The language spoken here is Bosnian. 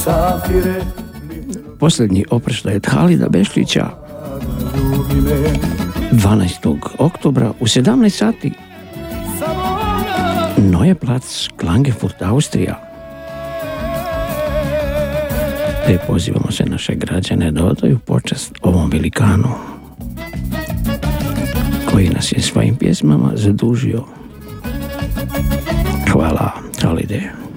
Posljednji oproštaj od Halida Bešlića 12. oktobra u 17 sati Neue Platz, Klagenfurt, Austrija. Te pozivamo se naše građane da odaju počast ovom velikanu koji nas je svojim pjesmama zadužio. Hvala, Halide.